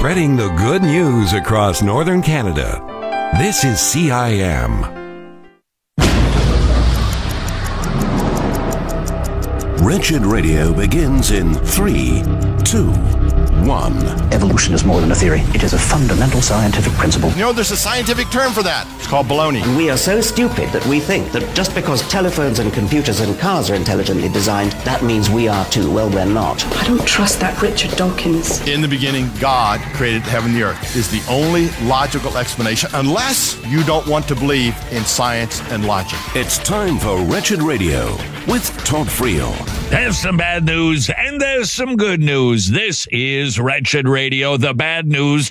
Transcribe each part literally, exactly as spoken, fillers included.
spreading the good news across northern Canada. This is C I M. Wretched Radio begins in three, two, one. Evolution is more than a theory. It is a fundamental scientific principle. You know, there's a scientific term for that. It's called baloney. We are so stupid that we think that just because telephones and computers and cars are intelligently designed, that means we are too. Well, we're not. I don't trust that Richard Dawkins. In the beginning, God created heaven and the earth is the only logical explanation, unless you don't want to believe in science and logic. It's time for Wretched Radio with Todd Friel. There's some bad news, and there's some good news. This is Wretched Radio. The bad news,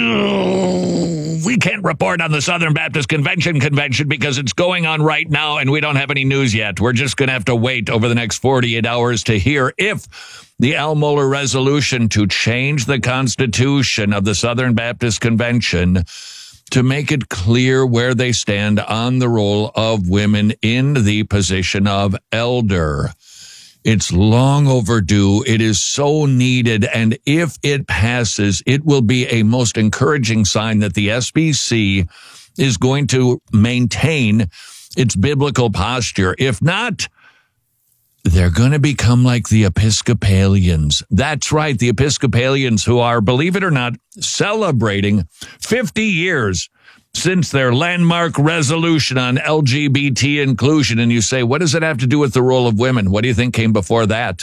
we can't report on the Southern Baptist Convention convention because it's going on right now, and we don't have any news yet. We're just going to have to wait over the next forty-eight hours to hear if the Al Mohler resolution to change the Constitution of the Southern Baptist Convention to make it clear where they stand on the role of women in the position of elder. It's long overdue. It is so needed. And if it passes, it will be a most encouraging sign that the S B C is going to maintain its biblical posture. If not, they're going to become like the Episcopalians. That's right, the Episcopalians, who are, believe it or not, celebrating fifty years since their landmark resolution on L G B T inclusion. And you say, what does it have to do with the role of women? What do you think came before that?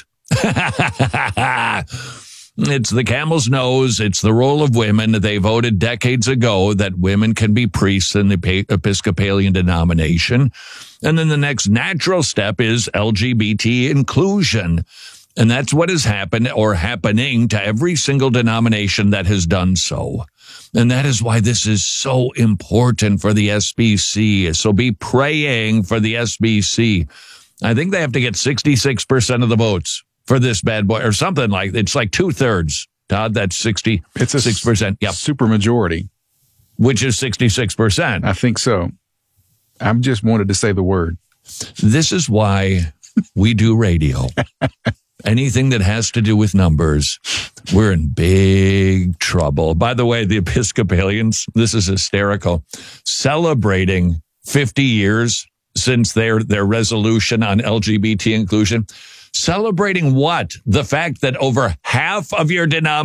It's the camel's nose. It's the role of women. They voted decades ago that women can be priests in the Episcopalian denomination. And then the next natural step is L G B T inclusion. And that's what has happened or happening to every single denomination that has done so. And that is why this is so important for the S B C. So be praying for the S B C. I think they have to get sixty-six percent of the votes for this bad boy or something like that. It's like two thirds. Todd, that's sixty-six percent. It's a yep. super majority. Which is sixty-six percent. I think so. I just wanted to say the word. This is why we do radio. Anything that has to do with numbers, we're in big trouble. By the way, the Episcopalians, this is hysterical, celebrating fifty years since their, their resolution on L G B T inclusion. Celebrating what? The fact that over half of your denomination